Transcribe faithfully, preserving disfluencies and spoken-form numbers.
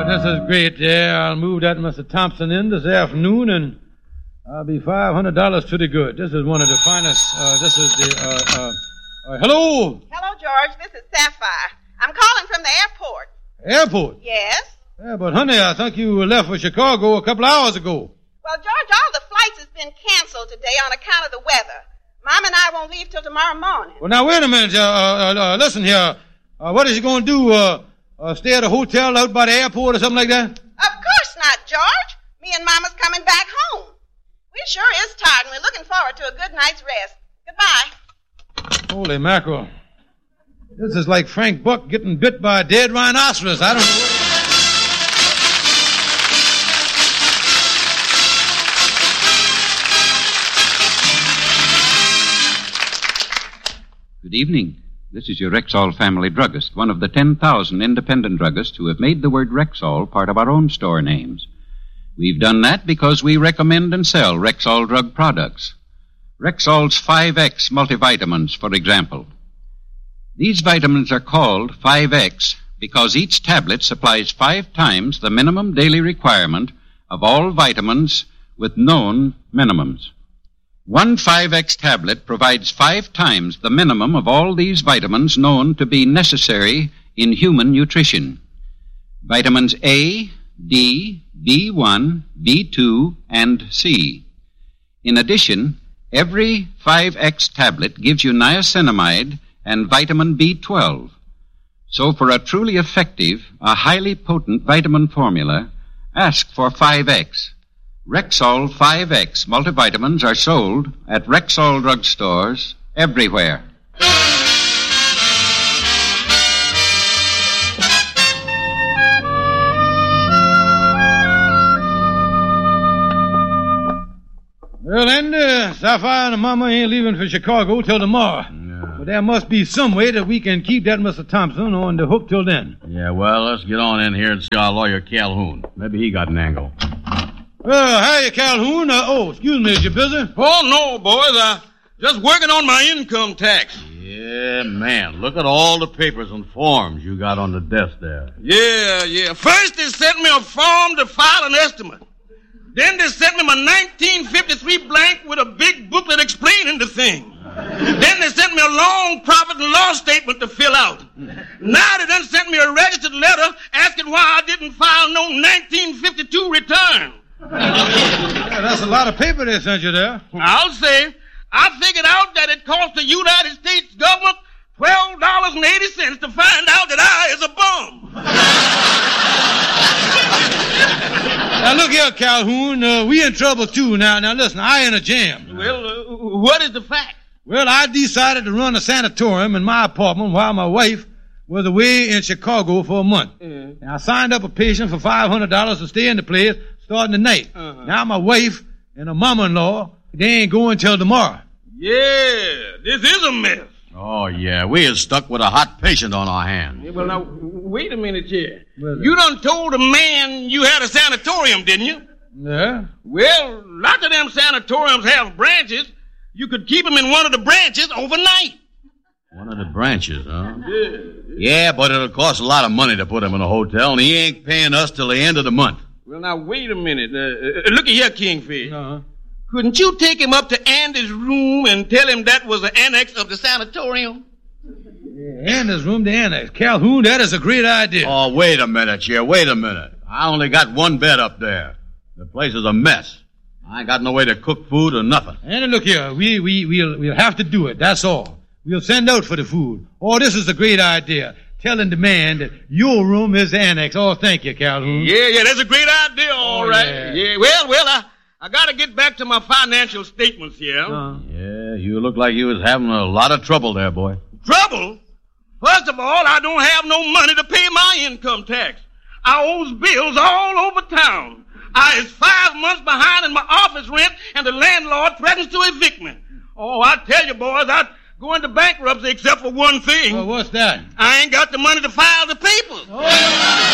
This is great. Yeah, I'll move that Mister Thompson in this afternoon, and I'll be five hundred dollars to the good. This is one of the finest. Uh, this is the. Uh, uh, uh, hello. Hello, George. This is Sapphire. I'm calling from the airport. Airport? Yes. Yeah, but honey, I think you left for Chicago a couple hours ago. Well, George, all the flights has been canceled today on account of the weather. Mom and I won't leave till tomorrow morning. Well, now wait a minute. Uh, uh, uh, listen here. Uh, what is he going to do? Uh, uh, stay at a hotel out by the airport or something like that? Of course not, George. Me and Mama's coming back home. We sure is tired, and we're looking forward to a good night's rest. Goodbye. Holy mackerel. This is like Frank Buck getting bit by a dead rhinoceros. I don't know what... Good evening. This is your Rexall family druggist, one of the ten thousand independent druggists who have made the word Rexall part of our own store names. We've done that because we recommend and sell Rexall drug products. Rexall's five X multivitamins, for example. These vitamins are called five X because each tablet supplies five times the minimum daily requirement of all vitamins with known minimums. One five X tablet provides five times the minimum of all these vitamins known to be necessary in human nutrition. Vitamins A, D, B one, B two, and C. In addition, every five X tablet gives you niacinamide and vitamin B twelve. So for a truly effective, a highly potent vitamin formula, ask for five X. Rexall five X multivitamins are sold at Rexall drugstores everywhere. Well, then, uh, Sapphire and Mama ain't leaving for Chicago till tomorrow. No. But there must be some way that we can keep that Mister Thompson on the hook till then. Yeah, well, let's get on in here and see our lawyer, Calhoun. Maybe he got an angle. Well, hiya, Calhoun. Uh, oh, excuse me, is you busy? Oh, no, boys. I'm just working on my income tax. Yeah, man. Look at all the papers and forms you got on the desk there. Yeah, yeah. First, they sent me a form to file an estimate. Then they sent me my nineteen fifty-three blank with a big booklet explaining the thing. Then they sent me a long profit and loss statement to fill out. Now they done sent me a registered letter asking why I didn't file no nineteen fifty-two return. Yeah, that's a lot of paper they sent you there. I'll say, I figured out that it cost the United States government twelve dollars and eighty cents to find out that I is a bum. Now, look here, Calhoun. Uh, we in trouble, too. Now, now, listen, I in a jam. Well, uh, what is the fact? Well, I decided to run a sanatorium in my apartment while my wife was away in Chicago for a month. Mm-hmm. And I signed up a patient for five hundred dollars to stay in the place starting tonight. Uh-huh. Now my wife and her mama-in-law, they ain't going till tomorrow. Yeah, this is a mess. Oh, yeah, we is stuck with a hot patient on our hands. Yeah, well, now, wait a minute here. Well, you done told the man you had a sanatorium, didn't you? Yeah. Well, lots of them sanatoriums have branches. You could keep him in one of the branches overnight. One of the branches, huh? Yeah. Yeah, but it'll cost a lot of money to put him in a hotel, and he ain't paying us till the end of the month. Well, now, wait a minute. Uh, uh, looky here, Kingfish. Uh-huh. Couldn't you take him up to Andy's room and tell him that was an annex of the sanatorium? Yeah, Andy's room, the annex. Calhoun, that is a great idea. Oh, wait a minute, here. Wait a minute. I only got one bed up there. The place is a mess. I ain't got no way to cook food or nothing. Andy, look here. We, we, we'll, we'll have to do it. That's all. We'll send out for the food. Oh, this is a great idea. Telling the man that your room is the annex. Oh, thank you, Calhoun. Yeah, yeah, that's a great idea, all oh, right. Yeah. yeah, well, well, I, I gotta get back to my financial statements here. Uh-huh. Yeah, you look like you was having a lot of trouble there, boy. Trouble? First of all, I don't have no money to pay my income tax. I owes bills all over town. I is five months behind in my office rent, and the landlord threatens to evict me. Oh, I tell you, boys, I'd go into bankruptcy except for one thing. Well, what's that? I ain't got the money to file the papers. Oh.